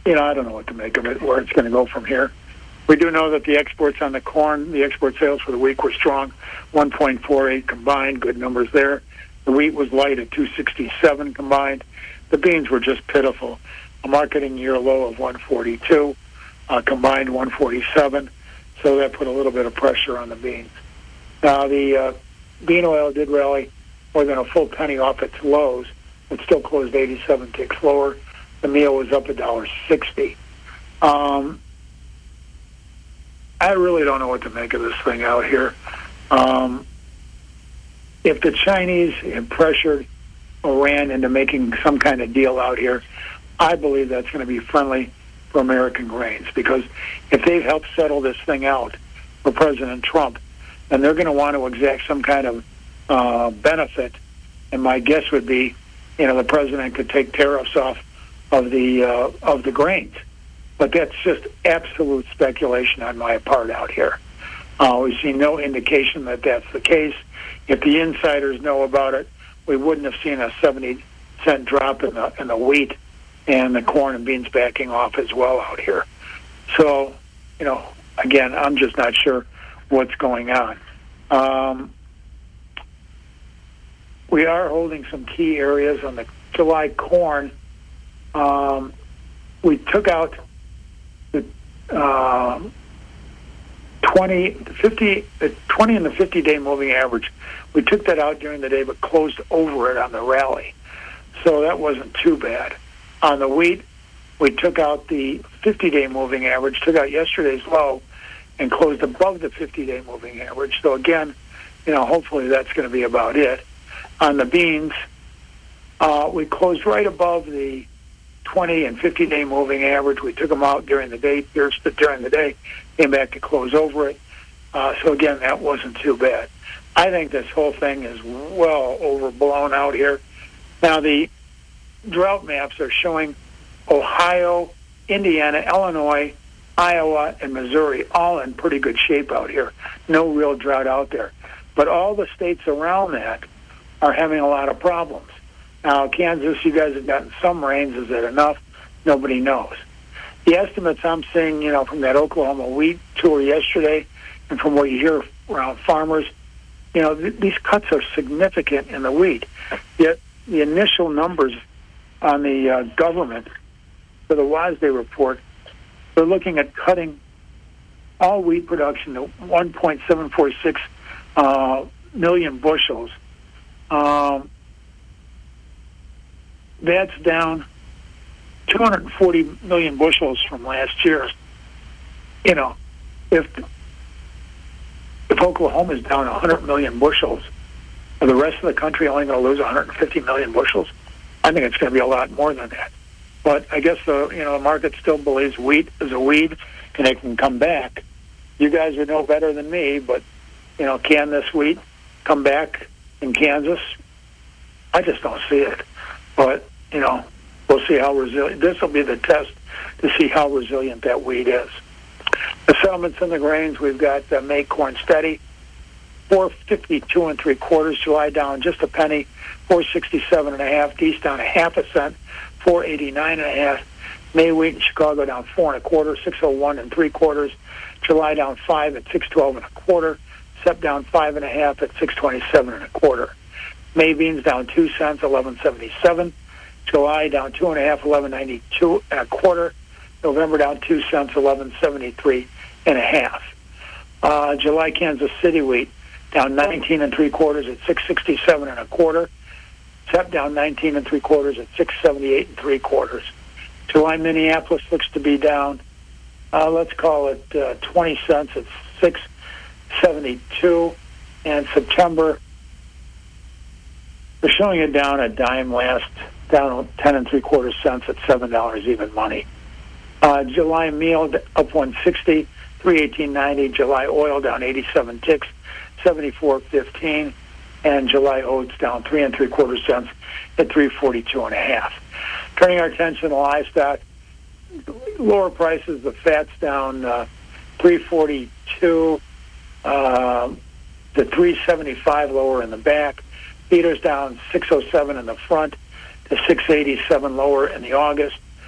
I don't know what to make of it, where it's going to go from here. We do know that the exports on the corn, the export sales for the week were strong, 1.48 combined, good numbers there. The wheat was light at 267 combined. The beans were just pitiful. A marketing year low of 142, combined 147. So that put a little bit of pressure on the beans. Now, the bean oil did rally more than a full penny off its lows. It still closed 87 ticks lower. The meal was up $1.60. I really don't know what to make of this thing out here. If the Chinese have pressured Iran into making some kind of deal out here, I believe that's going to be friendly for American grains, because if they've helped settle this thing out for President Trump, then they're going to want to exact some kind of benefit. And my guess would be, the president could take tariffs off of the grains. But that's just absolute speculation on my part out here. We've seen no indication that that's the case. If the insiders know about it, we wouldn't have seen a 70-cent drop in the wheat and the corn and beans backing off as well out here. So, again, I'm just not sure what's going on. We are holding some key areas on the July corn. We took out the 20 and the 50-day moving average. We took that out during the day, but closed over it on the rally. So that wasn't too bad. On the wheat, we took out the 50-day moving average, took out yesterday's low, and closed above the 50-day moving average. So again, hopefully that's going to be about it. On the beans, we closed right above the 20 and 50-day moving average. We took them out during the day, came back to close over it. So again, that wasn't too bad. I think this whole thing is well overblown out here. Now, the drought maps are showing Ohio, Indiana, Illinois, Iowa, and Missouri all in pretty good shape out here. No real drought out there. But all the states around that are having a lot of problems. Now, Kansas, you guys have gotten some rains. Is that enough? Nobody knows. The estimates I'm seeing, from that Oklahoma wheat tour yesterday and from what you hear around farmers, these cuts are significant in the wheat. Yet the initial numbers on the government for the WASDE report, they're looking at cutting all wheat production to 1.746 million bushels. That's down 240 million bushels from last year. If Oklahoma is down 100 million bushels, are the rest of the country only going to lose 150 million bushels? I think it's going to be a lot more than that. But I guess the market still believes wheat is a weed and it can come back. You guys would know better than me, but can this wheat come back in Kansas? I just don't see it. But we'll see how resilient. This will be the test to see how resilient that wheat is. The settlements in the grains, we've got May corn steady, 452 3/4. July down just a penny, 467 1/2. East down 1/2 cent, 489 1/2. May wheat in Chicago down 4 1/4, 601 3/4. July down 5 at 612 1/4. Sep down 5 1/2 at 627 1/4. May beans down 2 cents, 11.77. July down 2 1/2, 11.92 1/4. November down 2 cents, 11.73 1/2. July Kansas City wheat down 19 3/4 at 667 1/4. Sep down 19 3/4 at 678 3/4. July Minneapolis looks to be down, let's call it 20 cents at 672. And September, they're showing it down a dime last, down 10 3/4 cents at $7 even money. July meal up 160, 318.90. July oil down 87 ticks, 74.15, and July oats down 3 3/4 cents at 342 1/2. Turning our attention to livestock, lower prices. The fat's down 342 to 375 lower in the back. Feeders down 607 in the front to 687 lower in the August.